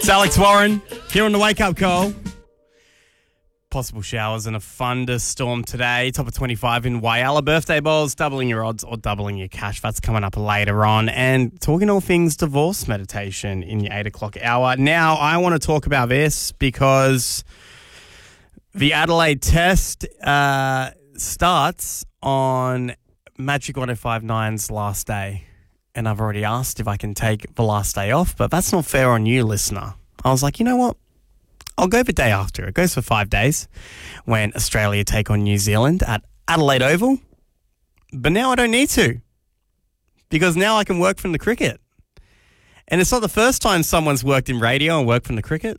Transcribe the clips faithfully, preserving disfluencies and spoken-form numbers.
It's Alex Warren here on the Wake Up Call. Possible showers and a thunderstorm today. Top of twenty-five in Whyalla. Birthday bowls, doubling your odds or doubling your cash. That's coming up later on. And talking all things divorce meditation in your eight o'clock hour. Now, I want to talk about this because the Adelaide test uh, starts on Magic one oh five nine's last day. And I've already asked if I can take the last day off, but that's not fair on you, listener. I was like, you know what? I'll go the day after. It goes for five days when Australia take on New Zealand at Adelaide Oval. But now I don't need to because now I can work from the cricket. And it's not the first time someone's worked in radio and worked from the cricket.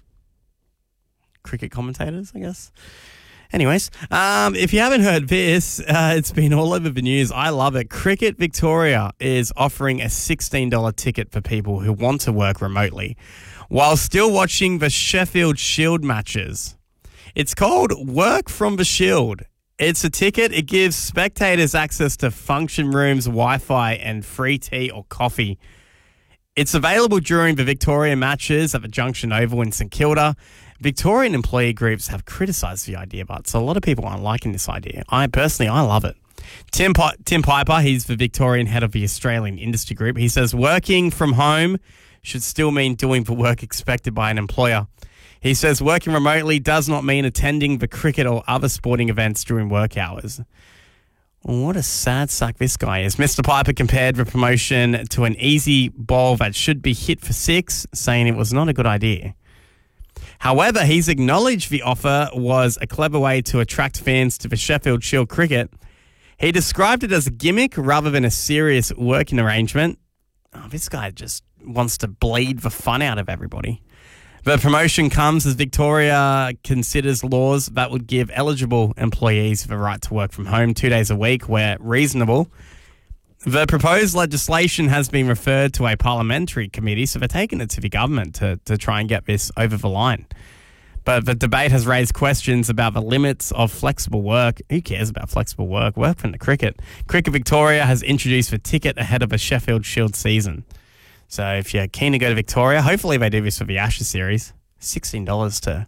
Cricket commentators, I guess. Anyways, um, if you haven't heard this, uh, it's been all over the news. I love it. Cricket Victoria is offering a sixteen dollars ticket for people who want to work remotely while still watching the Sheffield Shield matches. It's called Work from the Shield. It's a ticket. It gives spectators access to function rooms, Wi-Fi, and free tea or coffee. It's available during the Victoria matches at the Junction Oval in St Kilda. Victorian employee groups have criticised the idea, but so a lot of people aren't liking this idea. I personally, I love it. Tim, Pi- Tim Piper, he's the Victorian head of the Australian Industry Group. He says working from home should still mean doing the work expected by an employer. He says working remotely does not mean attending the cricket or other sporting events during work hours. What a sad sack this guy is. Mister Piper compared the promotion to an easy ball that should be hit for six, saying it was not a good idea. However, he's acknowledged the offer was a clever way to attract fans to the Sheffield Shield cricket. He described it as a gimmick rather than a serious working arrangement. Oh, this guy just wants to bleed the fun out of everybody. The promotion comes as Victoria considers laws that would give eligible employees the right to work from home two days a week where reasonable. The proposed legislation has been referred to a parliamentary committee, so they're taking it to the government to, to try and get this over the line. But the debate has raised questions about the limits of flexible work. Who cares about flexible work? Work from the cricket. Cricket Victoria has introduced the ticket ahead of a Sheffield Shield season. So if you're keen to go to Victoria, hopefully they do this for the Ashes series. sixteen dollars to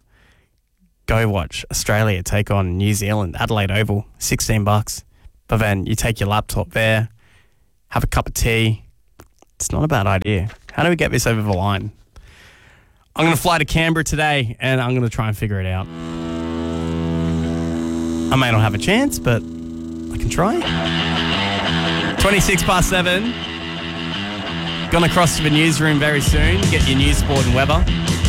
go watch Australia take on New Zealand, Adelaide Oval, sixteen bucks. But then you take your laptop there, have a cup of tea. It's not a bad idea. How do we get this over the line? I'm going to fly to Canberra today and I'm going to try and figure it out. I may not have a chance, but I can try. twenty-six past seven. Gone across to the newsroom very soon. Get your news, sport and weather.